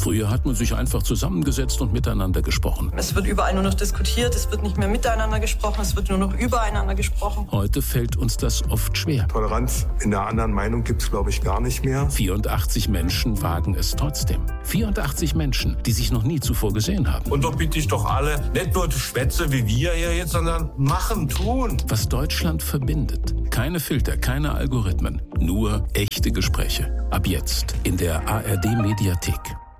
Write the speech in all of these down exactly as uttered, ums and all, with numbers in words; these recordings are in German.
Früher hat man sich einfach zusammengesetzt und miteinander gesprochen. Es wird überall nur noch diskutiert, es wird nicht mehr miteinander gesprochen, es wird nur noch übereinander gesprochen. Heute fällt uns das oft schwer. Toleranz in der anderen Meinung gibt es, glaube ich, gar nicht mehr. vierundachtzig Menschen wagen es trotzdem. vierundachtzig Menschen, die sich noch nie zuvor gesehen haben. Und doch bitte ich doch alle, nicht nur Schwätze wie wir hier jetzt, sondern machen, tun. Was Deutschland verbindet. Keine Filter, keine Algorithmen, nur echte Gespräche. Ab jetzt in der A R D-Mediathek.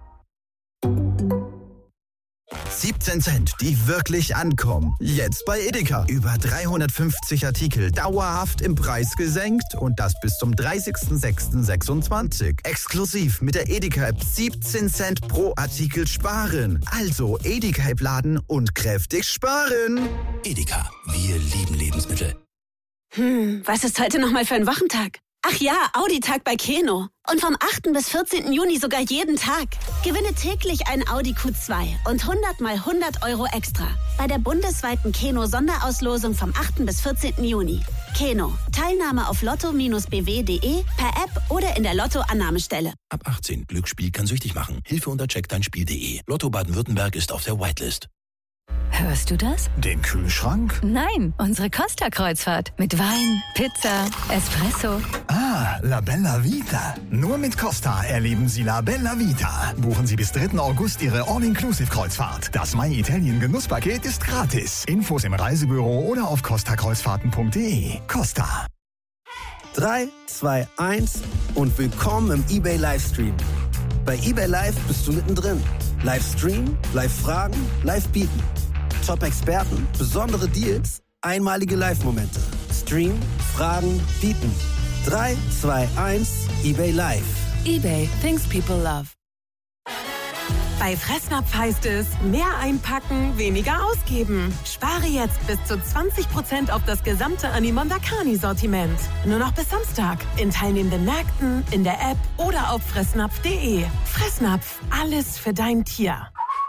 siebzehn Cent, die wirklich ankommen. Jetzt bei Edeka. Über dreihundertfünfzig Artikel dauerhaft im Preis gesenkt und das bis zum dreißigsten sechsten sechsundzwanzig. Exklusiv mit der Edeka-App siebzehn Cent pro Artikel sparen. Also Edeka-App laden und kräftig sparen. Edeka, wir lieben Lebensmittel. Hm, was ist heute nochmal für ein Wochentag? Ach ja, Audi-Tag bei Keno. Und vom achten bis vierzehnten Juni sogar jeden Tag. Gewinne täglich ein Audi Q zwei und hundert mal hundert Euro extra. Bei der bundesweiten Keno-Sonderauslosung vom achten bis vierzehnten Juni. Keno. Teilnahme auf lotto Bindestrich b w punkt de, per App oder in der Lotto-Annahmestelle. Ab achtzehn. Glücksspiel kann süchtig machen. Hilfe unter check dein Spiel punkt de. Lotto Baden-Württemberg ist auf der Whitelist. Hörst du das? Den Kühlschrank? Nein, unsere Costa-Kreuzfahrt. Mit Wein, Pizza, Espresso. Ah, La Bella Vita. Nur mit Costa erleben Sie La Bella Vita. Buchen Sie bis dritten August Ihre All-Inclusive-Kreuzfahrt. Das My Italien Genusspaket ist gratis. Infos im Reisebüro oder auf costa kreuzfahrten punkt de. Costa. drei, zwei, eins und willkommen im eBay Livestream. Bei eBay Live bist du mittendrin. Livestream, Live-Fragen, Live-Bieten. Top-Experten, besondere Deals, einmalige Live-Momente. Stream, Fragen, Bieten. drei, zwei, eins, eBay Live. eBay, things people love. Bei Fressnapf heißt es, mehr einpacken, weniger ausgeben. Spare jetzt bis zu zwanzig Prozent auf das gesamte Animonda Carni-Sortiment. Nur noch bis Samstag. In teilnehmenden Märkten, in der App oder auf fressnapf punkt de. Fressnapf, alles für dein Tier.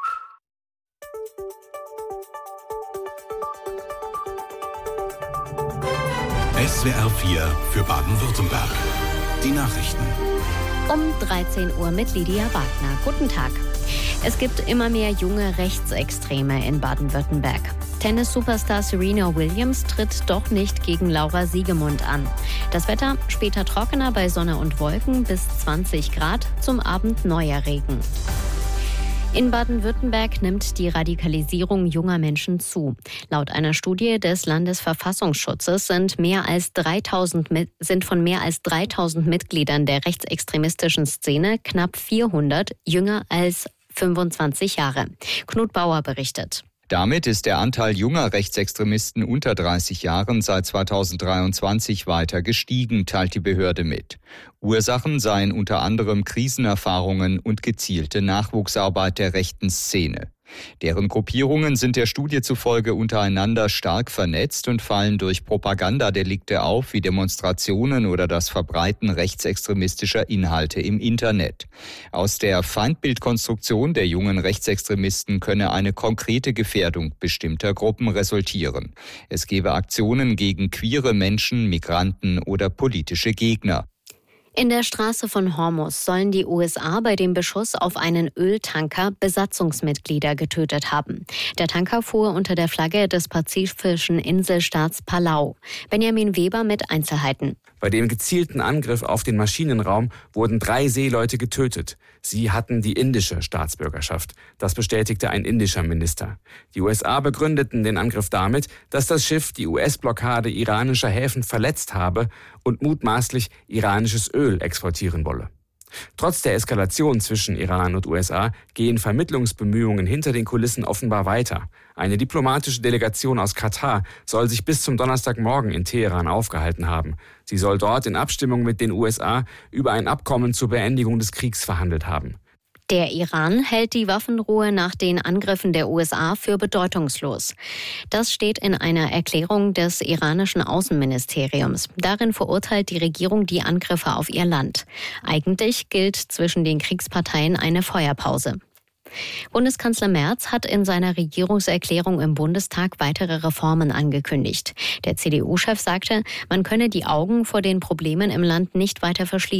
S W R vier für Baden-Württemberg. Die Nachrichten. Um dreizehn Uhr mit Lydia Wagner. Guten Tag. Es gibt immer mehr junge Rechtsextreme in Baden-Württemberg. Tennis-Superstar Serena Williams tritt doch nicht gegen Laura Siegemund an. Das Wetter später trockener bei Sonne und Wolken bis zwanzig Grad, zum Abend neuer Regen. In Baden-Württemberg nimmt die Radikalisierung junger Menschen zu. Laut einer Studie des Landesverfassungsschutzes sind, mehr als dreitausend, sind von mehr als dreitausend Mitgliedern der rechtsextremistischen Szene knapp vierhundert jünger als fünfundzwanzig Jahre. Knut Bauer berichtet. Damit ist der Anteil junger Rechtsextremisten unter dreißig Jahren seit zweitausenddreiundzwanzig weiter gestiegen, teilt die Behörde mit. Ursachen seien unter anderem Krisenerfahrungen und gezielte Nachwuchsarbeit der rechten Szene. Deren Gruppierungen sind der Studie zufolge untereinander stark vernetzt und fallen durch Propagandadelikte auf, wie Demonstrationen oder das Verbreiten rechtsextremistischer Inhalte im Internet. Aus der Feindbildkonstruktion der jungen Rechtsextremisten könne eine konkrete Gefährdung bestimmter Gruppen resultieren. Es gebe Aktionen gegen queere Menschen, Migranten oder politische Gegner. In der Straße von Hormuz sollen die U S A bei dem Beschuss auf einen Öltanker Besatzungsmitglieder getötet haben. Der Tanker fuhr unter der Flagge des pazifischen Inselstaats Palau. Benjamin Weber mit Einzelheiten. Bei dem gezielten Angriff auf den Maschinenraum wurden drei Seeleute getötet. Sie hatten die indische Staatsbürgerschaft. Das bestätigte ein indischer Minister. Die U S A begründeten den Angriff damit, dass das Schiff die U S-Blockade iranischer Häfen verletzt habe und mutmaßlich iranisches Öl exportieren wolle. Trotz der Eskalation zwischen Iran und U S A gehen Vermittlungsbemühungen hinter den Kulissen offenbar weiter. Eine diplomatische Delegation aus Katar soll sich bis zum Donnerstagmorgen in Teheran aufgehalten haben. Sie soll dort in Abstimmung mit den U S A über ein Abkommen zur Beendigung des Kriegs verhandelt haben. Der Iran hält die Waffenruhe nach den Angriffen der U S A für bedeutungslos. Das steht in einer Erklärung des iranischen Außenministeriums. Darin verurteilt die Regierung die Angriffe auf ihr Land. Eigentlich gilt zwischen den Kriegsparteien eine Feuerpause. Bundeskanzler Merz hat in seiner Regierungserklärung im Bundestag weitere Reformen angekündigt. Der C D U-Chef sagte, man könne die Augen vor den Problemen im Land nicht weiter verschließen.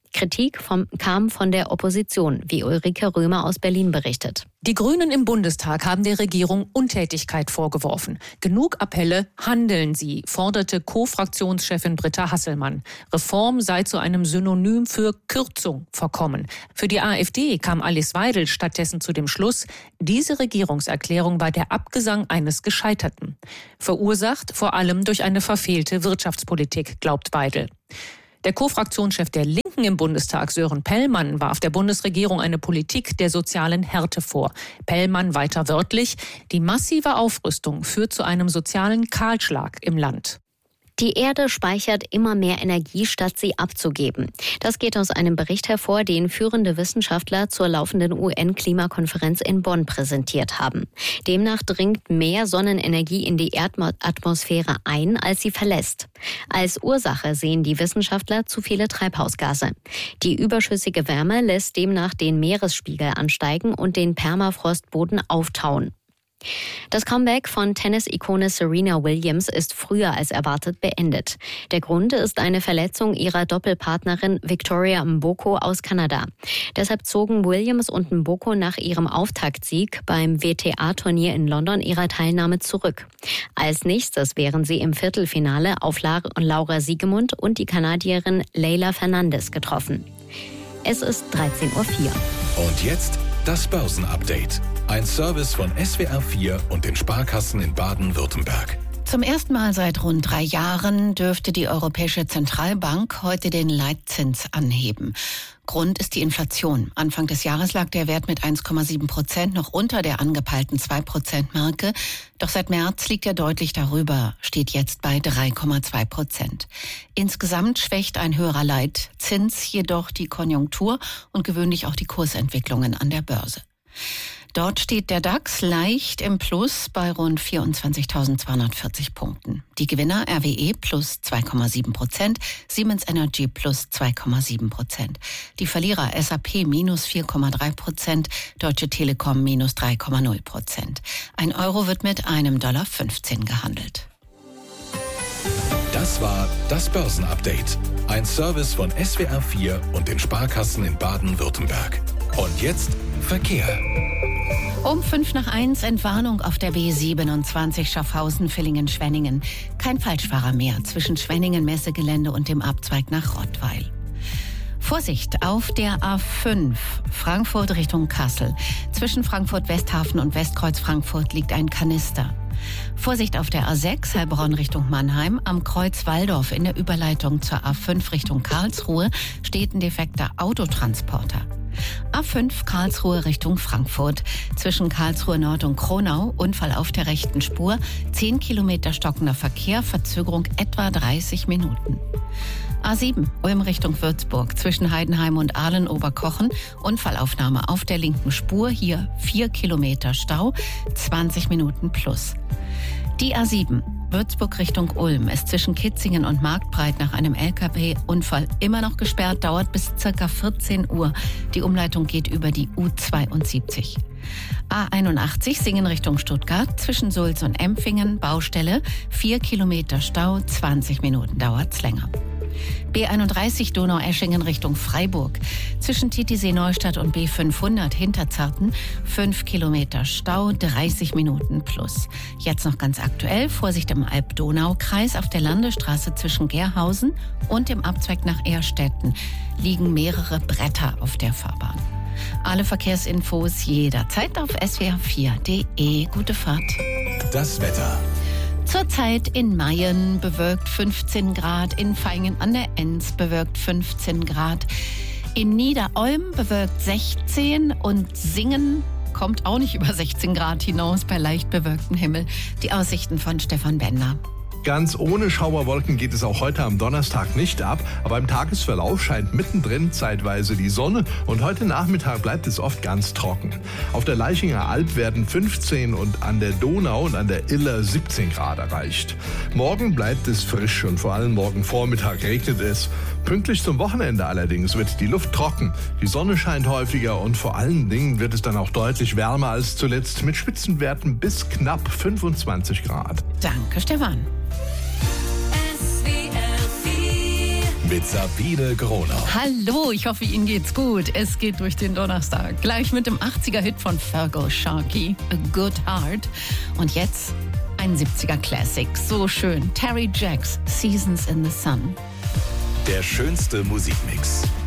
Kritik vom, kam von der Opposition, wie Ulrike Römer aus Berlin berichtet. Die Grünen im Bundestag haben der Regierung Untätigkeit vorgeworfen. Genug Appelle, handeln Sie, forderte Co-Fraktionschefin Britta Hasselmann. Reform sei zu einem Synonym für Kürzung verkommen. Für die AfD kam Alice Weidel stattdessen zu dem Schluss, diese Regierungserklärung war der Abgesang eines Gescheiterten. Verursacht vor allem durch eine verfehlte Wirtschaftspolitik, glaubt Weidel. Der Co-Fraktionschef der Linken im Bundestag, Sören Pellmann, warf der Bundesregierung eine Politik der sozialen Härte vor. Pellmann weiter wörtlich, die massive Aufrüstung führt zu einem sozialen Kahlschlag im Land. Die Erde speichert immer mehr Energie, statt sie abzugeben. Das geht aus einem Bericht hervor, den führende Wissenschaftler zur laufenden U N-Klimakonferenz in Bonn präsentiert haben. Demnach dringt mehr Sonnenenergie in die Erdatmosphäre ein, als sie verlässt. Als Ursache sehen die Wissenschaftler zu viele Treibhausgase. Die überschüssige Wärme lässt demnach den Meeresspiegel ansteigen und den Permafrostboden auftauen. Das Comeback von Tennis-Ikone Serena Williams ist früher als erwartet beendet. Der Grund ist eine Verletzung ihrer Doppelpartnerin Victoria Mboko aus Kanada. Deshalb zogen Williams und Mboko nach ihrem Auftaktsieg beim W T A-Turnier in London ihrer Teilnahme zurück. Als nächstes wären sie im Viertelfinale auf Laura Siegemund und die Kanadierin Leylah Fernandez getroffen. Es ist dreizehn Uhr vier. Und jetzt das Börsenupdate. Ein Service von S W R vier und den Sparkassen in Baden-Württemberg. Zum ersten Mal seit rund drei Jahren dürfte die Europäische Zentralbank heute den Leitzins anheben. Grund ist die Inflation. Anfang des Jahres lag der Wert mit eins Komma sieben Prozent noch unter der angepeilten zwei Prozent Marke. Doch seit März liegt er deutlich darüber, steht jetzt bei drei Komma zwei Prozent. Insgesamt schwächt ein höherer Leitzins jedoch die Konjunktur und gewöhnlich auch die Kursentwicklungen an der Börse. Dort steht der DAX leicht im Plus bei rund vierundzwanzigtausendzweihundertvierzig Punkten. Die Gewinner R W E plus zwei Komma sieben Prozent, Siemens Energy plus zwei Komma sieben Prozent. Die Verlierer S A P minus vier Komma drei Prozent, Deutsche Telekom minus drei Komma null Prozent. Ein Euro wird mit einem Dollar fünfzehn gehandelt. Das war das Börsenupdate. Ein Service von S W R vier und den Sparkassen in Baden-Württemberg. Und jetzt Verkehr. Um fünf nach eins Entwarnung auf der B siebenundzwanzig Schaffhausen-Villingen-Schwenningen. Kein Falschfahrer mehr zwischen Schwenningen-Messegelände und dem Abzweig nach Rottweil. Vorsicht auf der A fünf, Frankfurt Richtung Kassel. Zwischen Frankfurt-Westhafen und Westkreuz Frankfurt liegt ein Kanister. Vorsicht auf der A sechs, Heilbronn Richtung Mannheim. Am Kreuz Walldorf in der Überleitung zur A fünf Richtung Karlsruhe steht ein defekter Autotransporter. A fünf Karlsruhe Richtung Frankfurt. Zwischen Karlsruhe Nord und Kronau, Unfall auf der rechten Spur. zehn Kilometer stockender Verkehr, Verzögerung etwa dreißig Minuten. A sieben, Ulm Richtung Würzburg, zwischen Heidenheim und Ahlen-Oberkochen, Unfallaufnahme auf der linken Spur, hier vier Kilometer Stau, zwanzig Minuten plus. Die A sieben, Würzburg Richtung Ulm, ist zwischen Kitzingen und Marktbreit nach einem L K W-Unfall immer noch gesperrt, dauert bis ca. vierzehn Uhr. Die Umleitung geht über die U zweiundsiebzig. A einundachtzig, Singen Richtung Stuttgart, zwischen Sulz und Empfingen, Baustelle, vier Kilometer Stau, zwanzig Minuten dauert's länger. B einunddreißig Donaueschingen Richtung Freiburg. Zwischen Titisee-Neustadt und B fünfhundert Hinterzarten fünf Kilometer Stau, dreißig Minuten plus. Jetzt noch ganz aktuell, Vorsicht im Alb-Donau-Kreis auf der Landesstraße zwischen Gerhausen und dem Abzweig nach Ehrstetten liegen mehrere Bretter auf der Fahrbahn. Alle Verkehrsinfos jederzeit auf S W R vier Punkt de. Gute Fahrt. Das Wetter. Zurzeit in Mayen bewölkt fünfzehn Grad, in Vaihingen an der Enz bewölkt fünfzehn Grad, in Niederolm bewölkt sechzehn und Singen kommt auch nicht über sechzehn Grad hinaus bei leicht bewölktem Himmel. Die Aussichten von Stefan Bender. Ganz ohne Schauerwolken geht es auch heute am Donnerstag nicht ab, aber im Tagesverlauf scheint mittendrin zeitweise die Sonne und heute Nachmittag bleibt es oft ganz trocken. Auf der Laichinger Alb werden fünfzehn und an der Donau und an der Iller siebzehn Grad erreicht. Morgen bleibt es frisch und vor allem morgen Vormittag regnet es. Pünktlich zum Wochenende allerdings wird die Luft trocken, die Sonne scheint häufiger und vor allen Dingen wird es dann auch deutlich wärmer als zuletzt mit Spitzenwerten bis knapp fünfundzwanzig Grad. Danke, Stefan. mit Sabine Gronau. Hallo, ich hoffe, Ihnen geht's gut. Es geht durch den Donnerstag. Gleich mit dem achtziger-Hit von Fergal Sharkey, A Good Heart. Und jetzt ein siebziger-Classic. So schön. Terry Jacks, Seasons in the Sun. Der schönste Musikmix.